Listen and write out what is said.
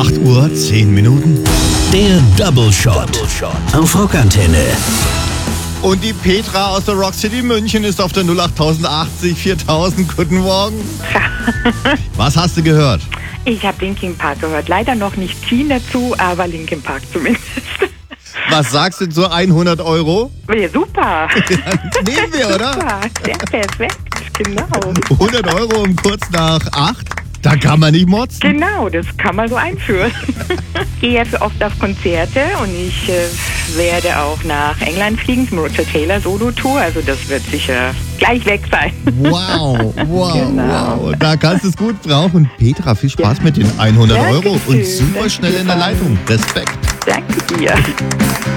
8 Uhr, 10 Minuten. Der Double Shot auf Rockantenne. Und die Petra aus der Rock City München ist auf der 08080 4000. Guten Morgen. Was hast du gehört? Ich habe Linkin Park gehört. Leider noch nicht Queen dazu, aber Linkin Park zumindest. Was sagst du zu 100 Euro? Ja, super. Nehmen wir, oder? Super, sehr perfekt, genau. 100 Euro um kurz nach 8? Da kann man nicht motzen. Genau, das kann man so einführen. Ich gehe ja oft auf Konzerte und ich werde auch nach England fliegen zum Roger Taylor Solo-Tour. Also das wird sicher gleich weg sein. Wow. Genau. Wow. Da kannst du es gut brauchen. Petra, viel Spaß mit den 100 Euro und Dankeschön, super schnell in der danke. Leitung. Respekt. Danke dir.